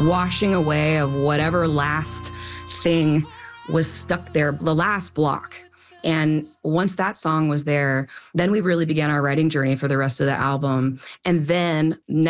washing away of whatever last thing was stuck there, the last block. And once that song was there, then we really began our writing journey for the rest of the album. And then